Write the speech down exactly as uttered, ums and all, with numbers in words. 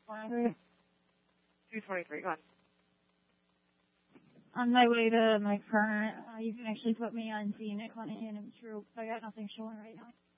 twenty-three. two twenty-three, go on. On my way to my current, uh, you can actually put me on Scenic on Animal Troop. I got nothing showing right now.